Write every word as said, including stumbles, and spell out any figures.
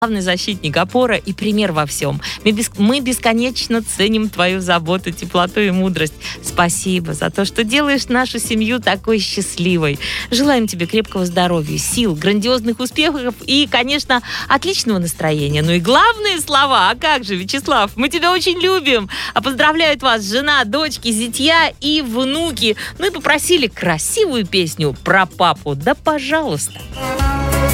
главный защитник, опора и пример во всем. Мы, бес... мы бесконечно ценим твою заботу, теплоту и мудрость. Спасибо за то, что делаешь нашу семью такой счастливой. Желаем тебе крепкого здоровья, сил, грандиозных успехов и, конечно, отличного настроения. Ну и главные слова, а как же, Вячеслав, мы тебя очень любим. А поздравляют вас жена, дочки, зятья и внуки. Ну и попросили красивую песню про папу. Да, пожалуйста.